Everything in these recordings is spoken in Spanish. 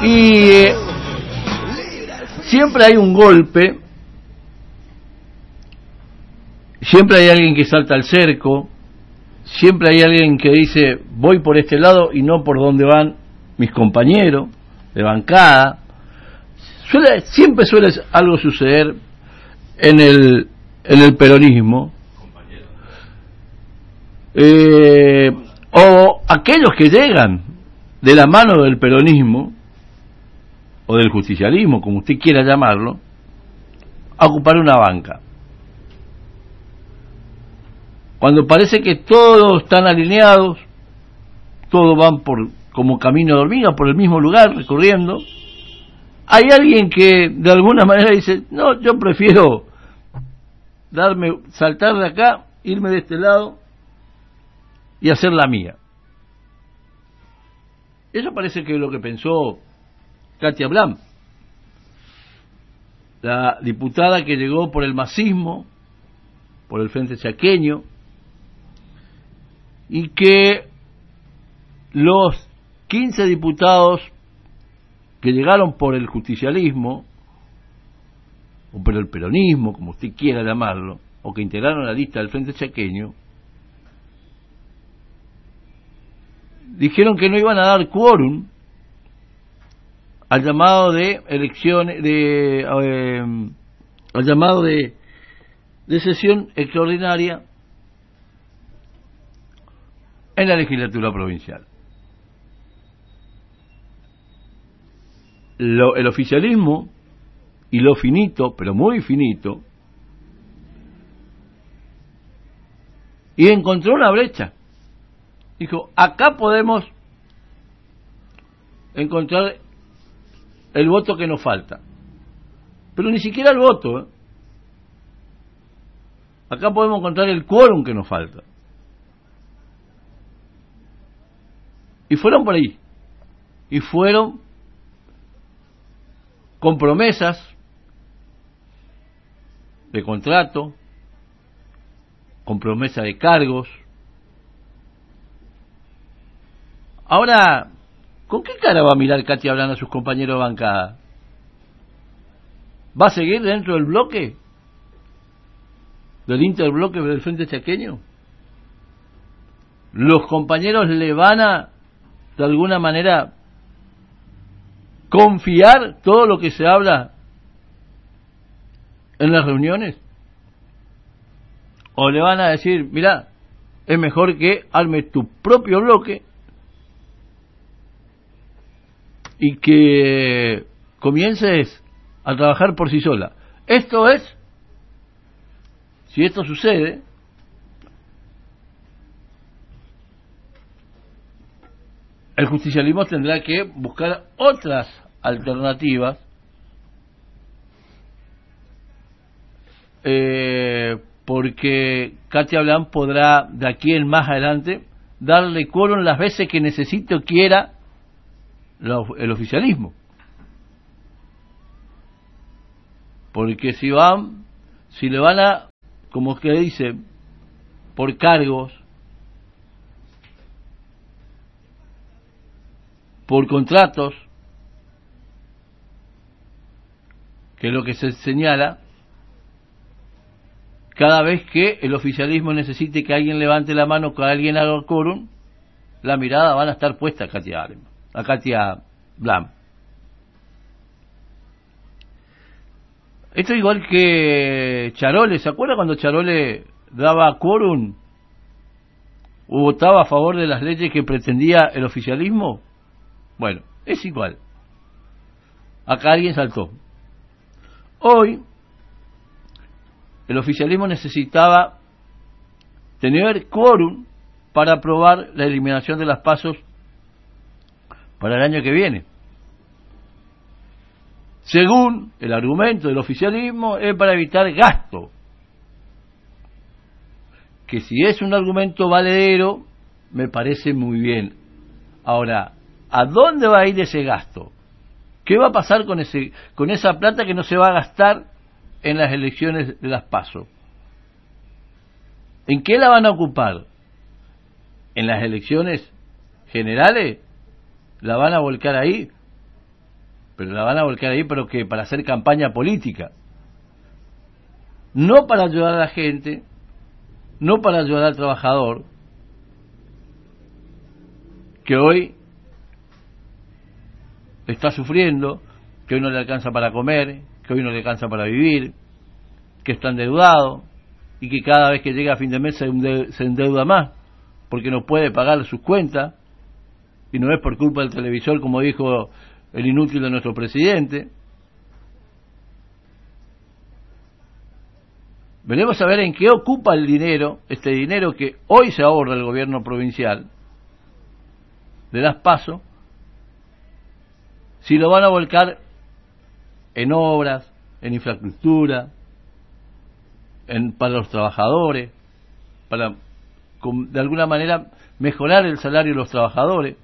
Y siempre hay un golpe, siempre hay alguien que salta al cerco, siempre hay alguien que dice voy por este lado y no por donde van mis compañeros de bancada. Siempre suele algo suceder en el peronismo, o aquellos que llegan de la mano del peronismo o del justicialismo, como usted quiera llamarlo, a ocupar una banca. Cuando parece que todos están alineados, todos van como camino de hormiga por el mismo lugar, recorriendo, hay alguien que de alguna manera dice, no, yo prefiero saltar de acá, irme de este lado y hacer la mía. Eso parece que es lo que pensó Katia Blam, la diputada que llegó por el masismo, por el Frente Chaqueño, y que los 15 diputados que llegaron por el justicialismo, o por el peronismo, como usted quiera llamarlo, o que integraron la lista del Frente Chaqueño, dijeron que no iban a dar quórum al llamado de elecciones, al llamado de sesión extraordinaria en la legislatura provincial. El oficialismo y lo finito, pero muy finito, y encontró una brecha. Dijo, acá podemos encontrar el voto que nos falta, pero ni siquiera el voto, ¿eh? Acá podemos encontrar el quórum que nos falta. Y fueron por ahí, y fueron con promesas de contrato, con promesa de cargos. Ahora, ¿con qué cara va a mirar Katia Blam a sus compañeros de bancada? ¿Va a seguir dentro del bloque? ¿Del interbloque del Frente Chaqueño? ¿Los compañeros le van a, de alguna manera, confiar todo lo que se habla en las reuniones? ¿O le van a decir, mira, es mejor que arme tu propio bloque y que comiences a trabajar por sí sola? Esto es, si esto sucede, el justicialismo tendrá que buscar otras alternativas porque Katia Blam podrá de aquí en más adelante darle quórum las veces que necesite o quiera el oficialismo, porque si le van a, como que dice, por cargos, por contratos, que es lo que se señala, cada vez que el oficialismo necesite que alguien levante la mano, que alguien haga el quórum, la mirada van a estar puesta a Katia Blam. Esto es igual que Charole. ¿Se acuerda cuando Charole daba quórum o votaba a favor de las leyes que pretendía el oficialismo? Bueno, es igual. Acá alguien saltó. Hoy el oficialismo necesitaba tener quórum para aprobar la eliminación de las PASO para el año que viene. Según el argumento del oficialismo, es para evitar gasto. Que si es un argumento valedero, me parece muy bien. Ahora, ¿a dónde va a ir ese gasto? ¿Qué va a pasar con esa plata que no se va a gastar en las elecciones de las PASO? ¿En qué la van a ocupar? ¿En las elecciones generales? ¿La van a volcar ahí? pero la van a volcar ahí, pero que para hacer campaña política, no para ayudar a la gente, no para ayudar al trabajador, que hoy está sufriendo, que hoy no le alcanza para comer, que hoy no le alcanza para vivir, que está endeudado y que cada vez que llega a fin de mes se endeuda más porque no puede pagar sus cuentas, y no es por culpa del televisor, como dijo el inútil de nuestro presidente. Veremos a ver en qué ocupa el dinero, este dinero que hoy se ahorra el gobierno provincial de las PASO, si lo van a volcar en obras, en infraestructura, para los trabajadores, para de alguna manera mejorar el salario de los trabajadores.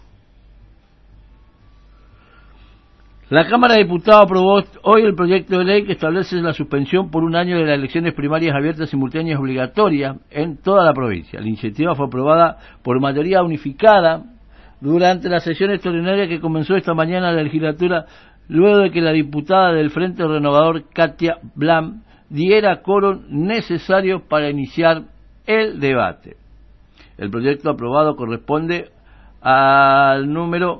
La Cámara de Diputados aprobó hoy el proyecto de ley que establece la suspensión por un año de las elecciones primarias abiertas, simultáneas y obligatorias en toda la provincia. La iniciativa fue aprobada por mayoría unificada durante la sesión extraordinaria que comenzó esta mañana la legislatura, luego de que la diputada del Frente Renovador, Katia Blam, diera quórum necesario para iniciar el debate. El proyecto aprobado corresponde al número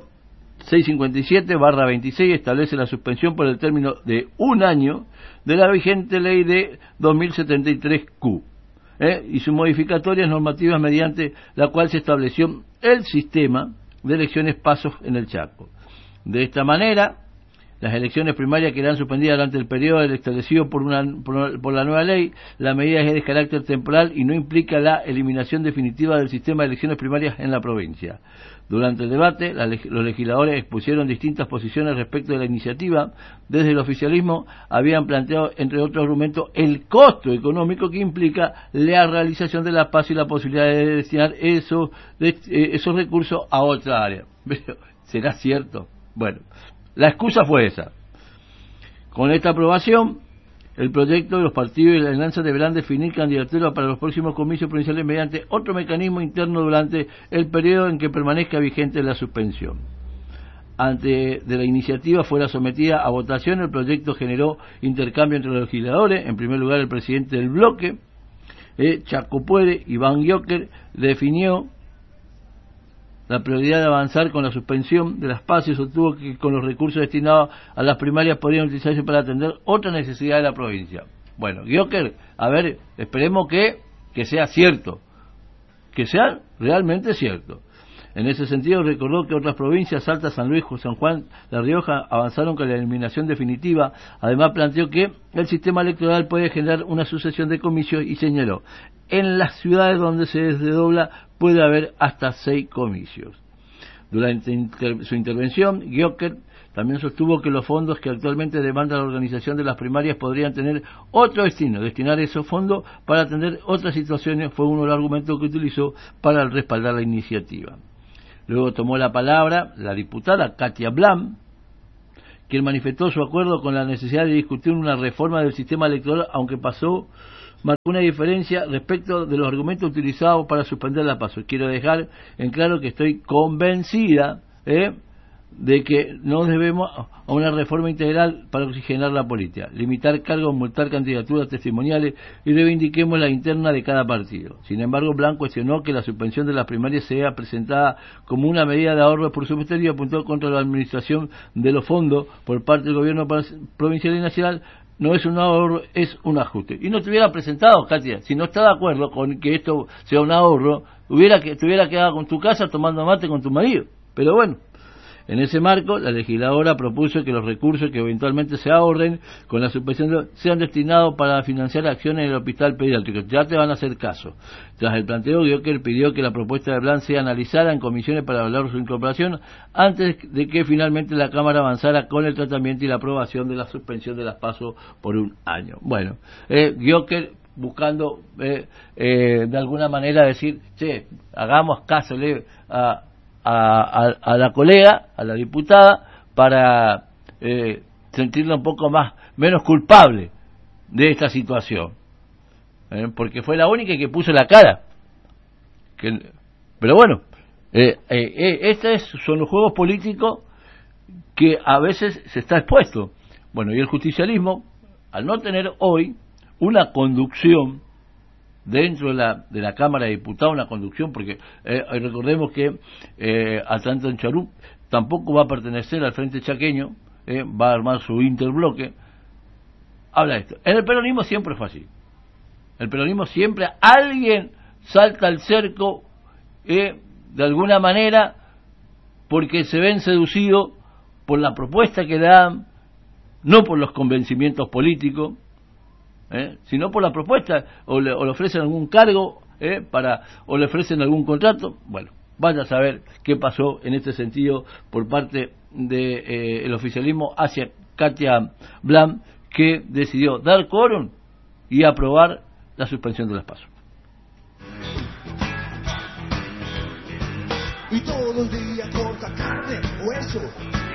657/26, establece la suspensión por el término de un año de la vigente ley de 2073Q y sus modificatorias normativas, mediante la cual se estableció el sistema de elecciones PASO en el Chaco. De esta manera, las elecciones primarias quedarán suspendidas durante el periodo establecido por la nueva ley. La medida es de carácter temporal y no implica la eliminación definitiva del sistema de elecciones primarias en la provincia. Durante el debate, los legisladores expusieron distintas posiciones respecto de la iniciativa. Desde el oficialismo habían planteado, entre otros argumentos, el costo económico que implica la realización de la PASO y la posibilidad de destinar esos recursos a otra área. Pero, ¿será cierto? Bueno, la excusa fue esa. Con esta aprobación, el proyecto de los partidos y la alianza deberán definir candidaturas para los próximos comicios provinciales mediante otro mecanismo interno durante el periodo en que permanezca vigente la suspensión. Antes de la iniciativa fuera sometida a votación, el proyecto generó intercambio entre los legisladores. En primer lugar, el presidente del bloque, Chaco Puede, Iván Giocker, definió la prioridad de avanzar con la suspensión de las PASO y sostuvo que con los recursos destinados a las primarias podrían utilizarse para atender otra necesidad de la provincia. Bueno, Giocker, a ver, esperemos que sea cierto, que sea realmente cierto. En ese sentido, recordó que otras provincias, Salta, San Luis, San Juan, La Rioja, avanzaron con la eliminación definitiva. Además, planteó que el sistema electoral puede generar una sucesión de comicios y señaló: en las ciudades donde se desdobla puede haber hasta 6 comicios. Durante su intervención, Giocker también sostuvo que los fondos que actualmente demanda la organización de las primarias podrían tener otro destino. Destinar esos fondos para atender otras situaciones fue uno de los argumentos que utilizó para respaldar la iniciativa. Luego tomó la palabra la diputada Katia Blam, quien manifestó su acuerdo con la necesidad de discutir una reforma del sistema electoral, aunque marcó una diferencia respecto de los argumentos utilizados para suspender la PASO. Quiero dejar en claro que estoy convencida de que no debemos a una reforma integral para oxigenar la política, limitar cargos, multar candidaturas testimoniales y reivindiquemos la interna de cada partido. Sin embargo, Blanco cuestionó que la suspensión de las primarias sea presentada como una medida de ahorro presupuestario y apuntó contra la administración de los fondos por parte del gobierno provincial y nacional. No es un ahorro, es un ajuste. Y no te hubiera presentado, Katia, si no está de acuerdo con que esto sea un ahorro, te hubiera quedado con tu casa tomando mate con tu marido. Pero bueno, en ese marco, la legisladora propuso que los recursos que eventualmente se ahorren con la suspensión sean destinados para financiar acciones en el hospital pediátrico. Ya te van a hacer caso. Tras el planteo, Giocker pidió que la propuesta de Blanc sea analizada en comisiones para valorar su incorporación antes de que finalmente la Cámara avanzara con el tratamiento y la aprobación de la suspensión de las PASO por un año. Bueno, Giocker buscando de alguna manera decir, hagamos caso a la colega, a la diputada, para sentirla un poco menos culpable de esta situación, porque fue la única que puso la cara. Pero bueno, estos son los juegos políticos que a veces se está expuesto. Bueno, y el justicialismo, al no tener hoy una conducción dentro de la Cámara de Diputados, una conducción, porque recordemos que Atlanta Ancharup tampoco va a pertenecer al Frente Chaqueño, va a armar su interbloque, habla de esto. En el peronismo siempre fue así. El peronismo siempre, alguien salta al cerco, de alguna manera, porque se ven seducidos por la propuesta que le dan, no por los convencimientos políticos, sino por la propuesta, o le ofrecen algún cargo, o le ofrecen algún contrato. Bueno, vaya a saber qué pasó en este sentido por parte del oficialismo hacia Katia Blanc, que decidió dar quórum y aprobar la suspensión de las PASO. Y todos los días corta carne, hueso,